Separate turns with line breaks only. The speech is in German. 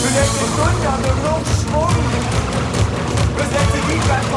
Wir setzen Gründe, haben wir genug Schwung. Wir setzen die